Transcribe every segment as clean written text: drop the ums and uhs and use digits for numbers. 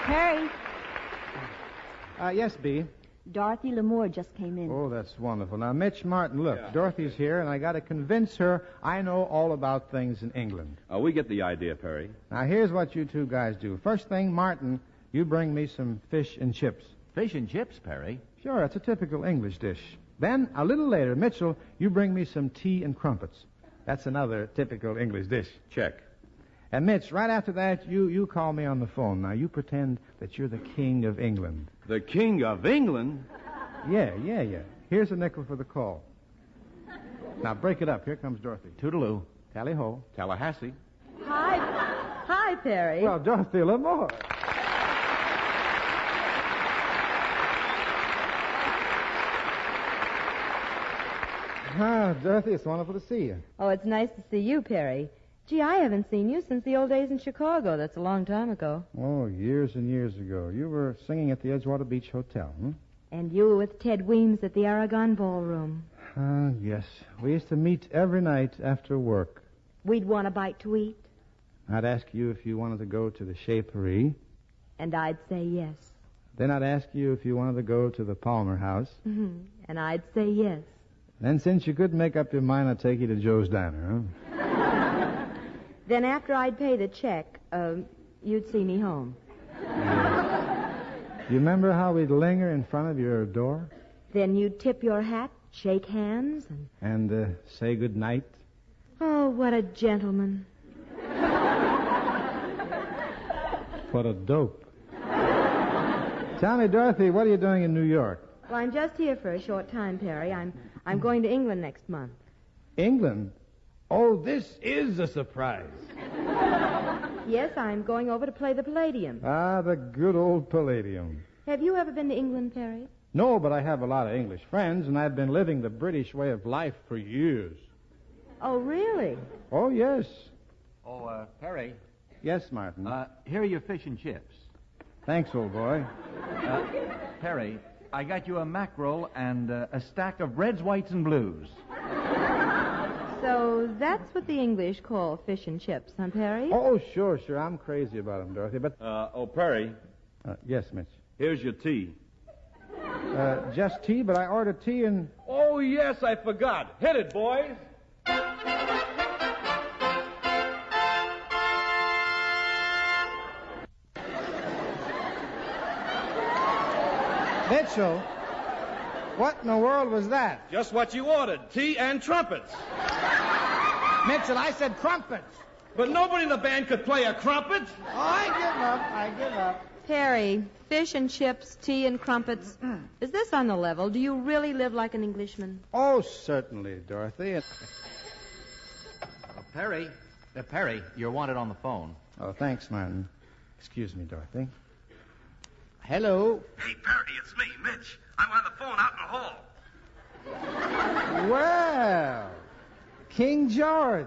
Perry, Yes, Bee. Dorothy Lamour just came in. Oh, that's wonderful. Now, Mitch Martin, look, Dorothy's here, and I got to convince her I know all about things in England. We get the idea, Perry. Now, here's what you two guys do. First thing, Martin, you bring me some fish and chips. Fish and chips, Perry? Sure, that's a typical English dish. Then, a little later, Mitchell, you bring me some tea and crumpets. That's another typical English dish. Check. And Mitch, right after that, you call me on the phone. Now, you pretend that you're the King of England. The King of England? Yeah. Here's a nickel for the call. Now, break it up. Here comes Dorothy. Toodaloo. Tally-ho. Tallahassee. Hi, Perry. Well, Dorothy Lamour. Dorothy, it's wonderful to see you. Oh, it's nice to see you, Perry. Gee, I haven't seen you since the old days in Chicago. That's a long time ago. Oh, years and years ago. You were singing at the Edgewater Beach Hotel, And you were with Ted Weems at the Aragon Ballroom. Yes. We used to meet every night after work. We'd want a bite to eat. I'd ask you if you wanted to go to the Chez Paris. And I'd say yes. Then I'd ask you if you wanted to go to the Palmer House. And I'd say yes. Then, since you couldn't make up your mind, I'd take you to Joe's Diner, Then after I'd pay the check, you'd see me home. You remember how we'd linger in front of your door? Then you'd tip your hat, shake hands, And say good night? Oh, what a gentleman. What a dope. Tell me, Dorothy, what are you doing in New York? Well, I'm just here for a short time, Perry. I'm going to England next month. England? Oh, this is a surprise. Yes, I'm going over to play the Palladium. The good old Palladium. Have you ever been to England, Perry? No, but I have a lot of English friends, and I've been living the British way of life for years. Oh, really? Oh, yes. Oh, Perry. Yes, Martin. Here are your fish and chips. Thanks, old boy. Perry, I got you a mackerel and a stack of reds, whites, and blues. So that's what the English call fish and chips, huh, Perry? Oh, sure. I'm crazy about them, Dorothy, but... Perry, yes, Mitch. here's your tea. Just tea, but I ordered tea and... Oh, yes, I forgot. Hit it, boys. Mitchell, what in the world was that? Just what you ordered, tea and trumpets. Mitchell, I said crumpets. But nobody in the band could play a crumpet. Oh, I give up. Perry, fish and chips, tea and crumpets. Is this on the level? Do you really live like an Englishman? Oh, certainly, Dorothy. Perry, you're wanted on the phone. Oh, thanks, Martin. Excuse me, Dorothy. Hello. Hey, Perry, it's me, Mitch. I'm on the phone out in the hall. Well, King George.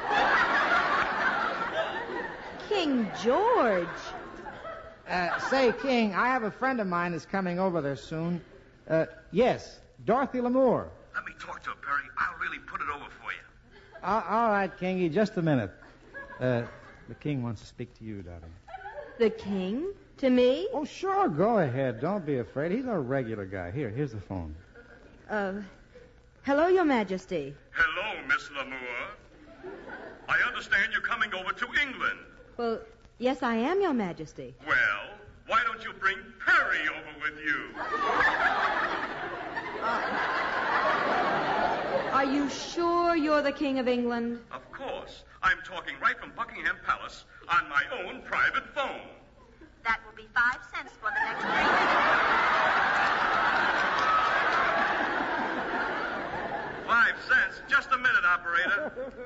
King George. Say, King, I have a friend of mine that's coming over there soon. Yes, Dorothy Lamour. Let me talk to her, Perry. I'll really put it over for you. All right, Kingy, just a minute. The King wants to speak to you, darling. The King? To me? Oh, sure, go ahead. Don't be afraid. He's a regular guy. Here's the phone. Hello, Your Majesty. Hello, Miss Lamour. I understand you're coming over to England. Well, yes, I am, Your Majesty. Well, why don't you bring Perry over with you? Are you sure you're the King of England? Of course. I'm talking right from Buckingham Palace on my own private phone. That will be 5 cents for the next 3 minutes. 5 cents? Just a minute, operator.